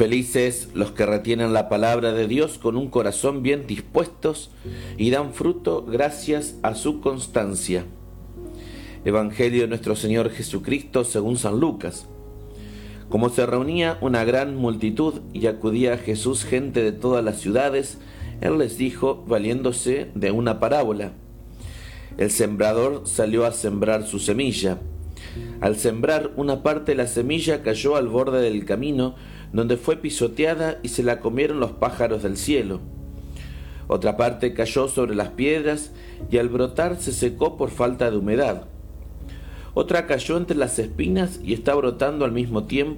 Felices los que retienen la palabra de Dios con un corazón bien dispuestos y dan fruto gracias a su constancia. Evangelio de nuestro Señor Jesucristo según San Lucas. Como se reunía una gran multitud y acudía a Jesús gente de todas las ciudades, Él les dijo, valiéndose de una parábola: el sembrador salió a sembrar su semilla. Al sembrar, una parte de la semilla cayó al borde del camino, donde fue pisoteada y se la comieron los pájaros del cielo. Otra parte cayó sobre las piedras y al brotar se secó por falta de humedad. Otra cayó entre las espinas y está brotando al mismo tiempo,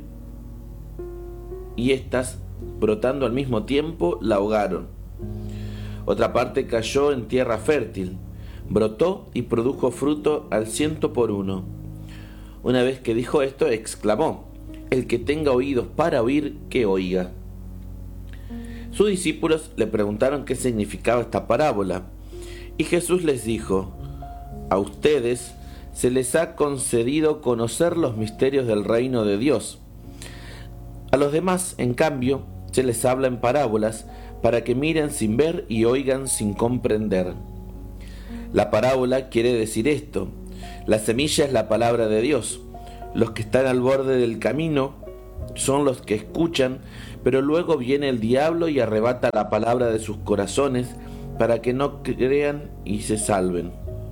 y estas, brotando al mismo tiempo, la ahogaron. Otra parte cayó en tierra fértil, brotó y produjo fruto al 100 por 1. Una vez que dijo esto, exclamó: el que tenga oídos para oír, que oiga. Sus discípulos le preguntaron qué significaba esta parábola, y Jesús les dijo: a ustedes se les ha concedido conocer los misterios del reino de Dios. A los demás, en cambio, se les habla en parábolas, para que miren sin ver y oigan sin comprender. La parábola quiere decir esto: la semilla es la palabra de Dios. Los que están al borde del camino son los que escuchan, pero luego viene el diablo y arrebata la palabra de sus corazones para que no crean y se salven.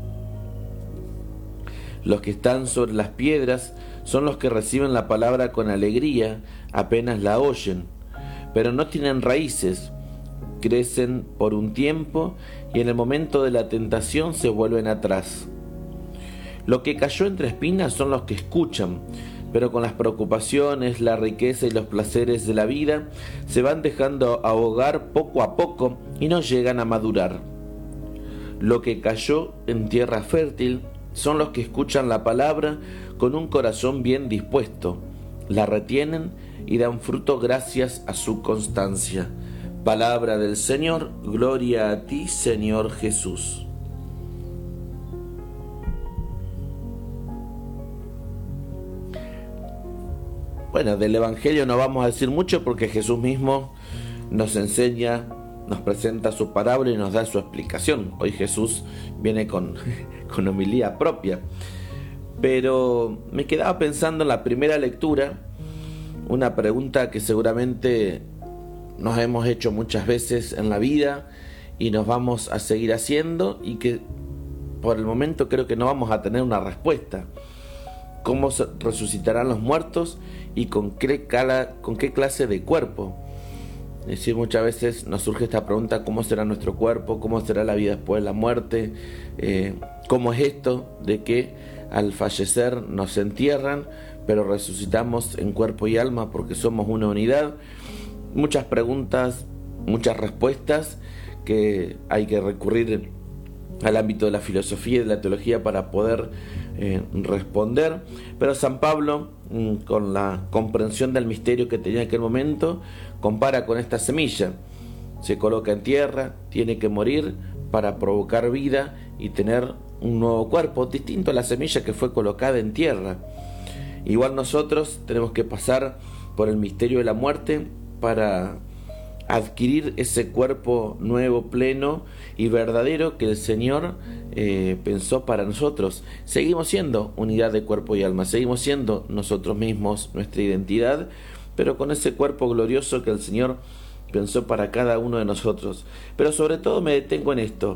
Los que están sobre las piedras son los que reciben la palabra con alegría apenas la oyen, pero no tienen raíces, crecen por un tiempo y en el momento de la tentación se vuelven atrás. Lo que cayó entre espinas son los que escuchan, pero con las preocupaciones, la riqueza y los placeres de la vida se van dejando ahogar poco a poco y no llegan a madurar. Lo que cayó en tierra fértil son los que escuchan la palabra con un corazón bien dispuesto, la retienen y dan fruto gracias a su constancia. Palabra del Señor, gloria a ti, Señor Jesús. Bueno, del Evangelio no vamos a decir mucho porque Jesús mismo nos enseña, nos presenta su parábola y nos da su explicación. Hoy Jesús viene con homilía propia. Pero me quedaba pensando en la primera lectura, una pregunta que seguramente nos hemos hecho muchas veces en la vida y nos vamos a seguir haciendo y que por el momento creo que no vamos a tener una respuesta. ¿Cómo resucitarán los muertos y con qué clase de cuerpo? Es decir, muchas veces nos surge esta pregunta: ¿cómo será nuestro cuerpo? ¿Cómo será la vida después de la muerte? ¿Cómo es esto de que al fallecer nos entierran, pero resucitamos en cuerpo y alma porque somos una unidad? Muchas preguntas, muchas respuestas que hay que recurrir al ámbito de la filosofía y de la teología para poder responder. Pero San Pablo, con la comprensión del misterio que tenía en aquel momento, compara con esta semilla. Se coloca en tierra, tiene que morir para provocar vida y tener un nuevo cuerpo, distinto a la semilla que fue colocada en tierra. Igual nosotros tenemos que pasar por el misterio de la muerte para adquirir ese cuerpo nuevo, pleno y verdadero que el Señor pensó para nosotros. Seguimos siendo unidad de cuerpo y alma, seguimos siendo nosotros mismos, nuestra identidad, pero con ese cuerpo glorioso que el Señor pensó para cada uno de nosotros. Pero sobre todo me detengo en esto,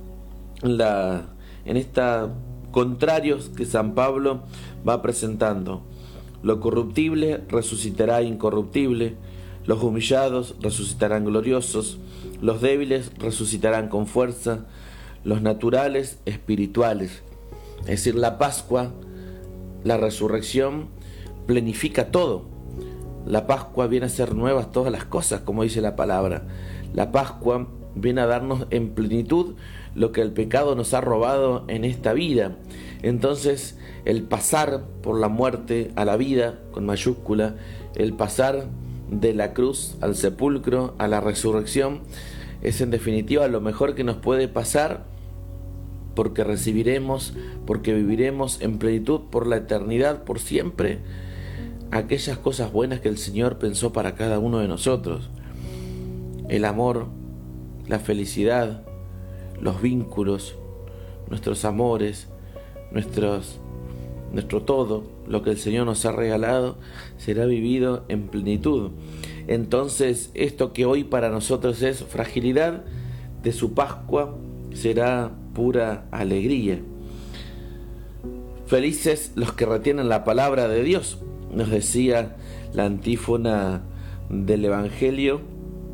en esta contrarios que San Pablo va presentando. Lo corruptible resucitará incorruptible, los humillados resucitarán gloriosos, los débiles resucitarán con fuerza, los naturales espirituales. Es decir, la Pascua, la resurrección, planifica todo. La Pascua viene a ser nuevas todas las cosas, como dice la palabra. La Pascua viene a darnos en plenitud lo que el pecado nos ha robado en esta vida. Entonces, el pasar por la muerte a la vida, con mayúscula, el pasar de la cruz al sepulcro, a la resurrección, es en definitiva lo mejor que nos puede pasar, porque recibiremos, porque viviremos en plenitud por la eternidad, por siempre, aquellas cosas buenas que el Señor pensó para cada uno de nosotros. El amor, la felicidad, los vínculos, nuestros amores, nuestro todo, lo que el Señor nos ha regalado, será vivido en plenitud. Entonces, esto que hoy para nosotros es fragilidad, de su Pascua será pura alegría. Felices los que retienen la palabra de Dios, nos decía la antífona del Evangelio.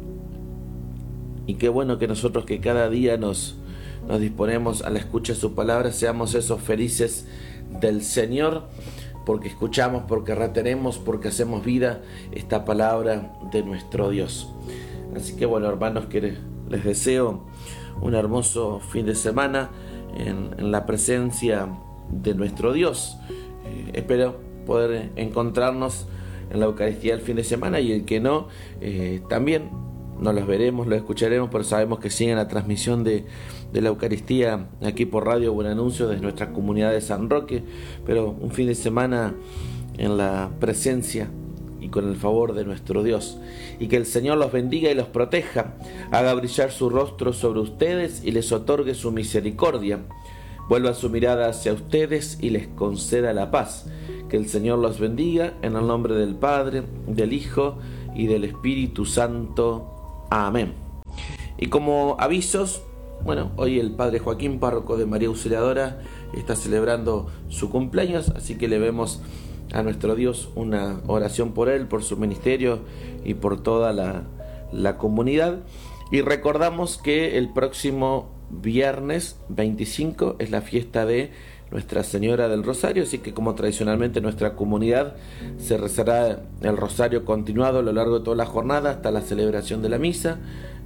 Y qué bueno que nosotros, que cada día nos disponemos a la escucha de su palabra, seamos esos felices del Señor, porque escuchamos, porque retenemos, porque hacemos vida esta palabra de nuestro Dios. Así que bueno, hermanos, que les deseo un hermoso fin de semana en la presencia de nuestro Dios. Espero poder encontrarnos en la Eucaristía el fin de semana, y el que no, también no los veremos, los escucharemos, pero sabemos que siguen la transmisión de la Eucaristía aquí por Radio Buen Anuncio desde nuestra comunidad de San Roque. Pero un fin de semana en la presencia y con el favor de nuestro Dios, y que el Señor los bendiga y los proteja, haga brillar su rostro sobre ustedes y les otorgue su misericordia, vuelva su mirada hacia ustedes y les conceda la paz. Que el Señor los bendiga en el nombre del Padre, del Hijo y del Espíritu Santo. Amén. Y como avisos, bueno, hoy el Padre Joaquín, párroco de María Auxiliadora, está celebrando su cumpleaños, así que le vemos a nuestro Dios una oración por él, por su ministerio y por toda la comunidad. Y recordamos que el próximo viernes 25 es la fiesta de Nuestra Señora del Rosario, así que como tradicionalmente en nuestra comunidad se rezará el rosario continuado a lo largo de toda la jornada hasta la celebración de la misa.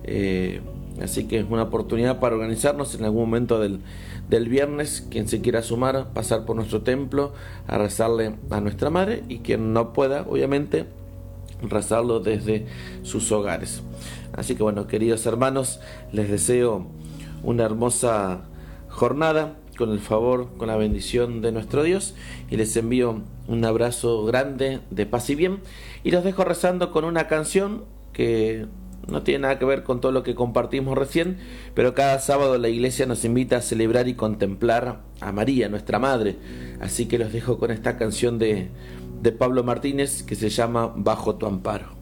Así que es una oportunidad para organizarnos en algún momento del viernes. Quien se quiera sumar, pasar por nuestro templo a rezarle a nuestra Madre, y quien no pueda, obviamente, rezarlo desde sus hogares. Así que bueno, queridos hermanos, les deseo una hermosa jornada con el favor, con la bendición de nuestro Dios, y les envío un abrazo grande de paz y bien, y los dejo rezando con una canción que no tiene nada que ver con todo lo que compartimos recién, pero cada sábado la iglesia nos invita a celebrar y contemplar a María, nuestra Madre. Así que los dejo con esta canción de Pablo Martínez que se llama Bajo tu amparo.